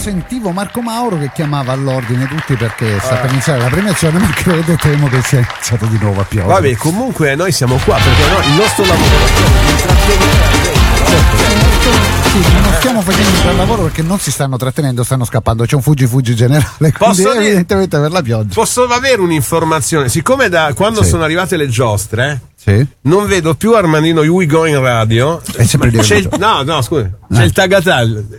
sentivo Marco Mauro che chiamava all'ordine tutti perché sta per iniziare la premiazione, ma credo, temo che sia iniziato di nuovo a piovere. Vabbè, comunque noi siamo qua perché il nostro lavoro è intrattenere. Sì, non stiamo facendo un gran lavoro perché non si stanno trattenendo, stanno scappando, c'è un fuggi generale, quindi evidentemente per la pioggia. Posso avere un'informazione? Siccome da quando sono arrivate le giostre non vedo più Armandino Uigo in radio, è sempre no scusa, c'è il Tagatal.